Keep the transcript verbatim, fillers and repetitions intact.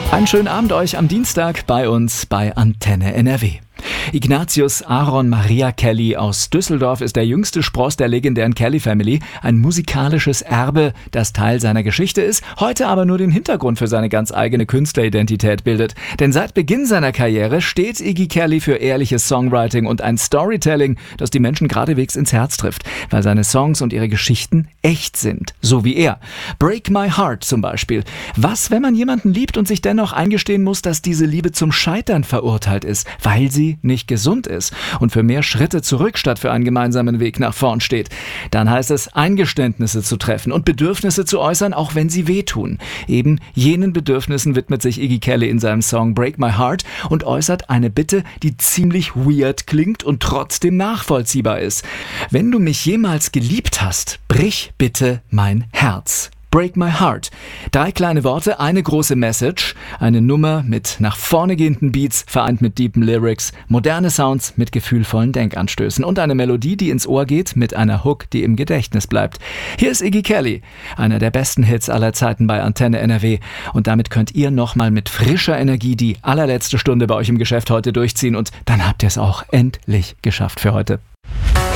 Einen schönen Abend euch am Dienstag bei uns bei Antenne N R W. Ignatius Aaron Maria Kelly aus Düsseldorf ist der jüngste Spross der legendären Kelly Family. Ein musikalisches Erbe, das Teil seiner Geschichte ist, heute aber nur den Hintergrund für seine ganz eigene Künstleridentität bildet. Denn seit Beginn seiner Karriere steht Iggy Kelly für ehrliches Songwriting und ein Storytelling, das die Menschen geradewegs ins Herz trifft, weil seine Songs und ihre Geschichten echt sind. So wie er. Break My Heart zum Beispiel. Was, wenn man jemanden liebt und sich dennoch eingestehen muss, dass diese Liebe zum Scheitern verurteilt ist, weil sie nicht gesund ist und für mehr Schritte zurück statt für einen gemeinsamen Weg nach vorn steht. Dann heißt es, Eingeständnisse zu treffen und Bedürfnisse zu äußern, auch wenn sie wehtun. Eben jenen Bedürfnissen widmet sich Iggy Kelly in seinem Song Break My Heart und äußert eine Bitte, die ziemlich weird klingt und trotzdem nachvollziehbar ist. Wenn du mich jemals geliebt hast, brich bitte mein Herz. Break My Heart. Drei kleine Worte, eine große Message, eine Nummer mit nach vorne gehenden Beats, vereint mit deepen Lyrics, moderne Sounds mit gefühlvollen Denkanstößen und eine Melodie, die ins Ohr geht, mit einer Hook, die im Gedächtnis bleibt. Hier ist Iggy Kelly, einer der besten Hits aller Zeiten bei Antenne N R W, und damit könnt ihr nochmal mit frischer Energie die allerletzte Stunde bei euch im Geschäft heute durchziehen und dann habt ihr es auch endlich geschafft für heute.